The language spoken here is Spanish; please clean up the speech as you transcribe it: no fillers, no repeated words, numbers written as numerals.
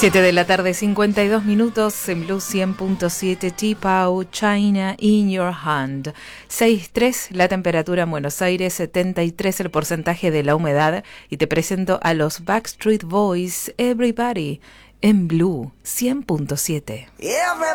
7 de la tarde, 52 minutos en Blue 100.7, T-Pau, China in your hand. 6.3 la temperatura en Buenos Aires, 73 el porcentaje de la humedad. Y te presento a los Backstreet Boys, Everybody, en Blue 100.7.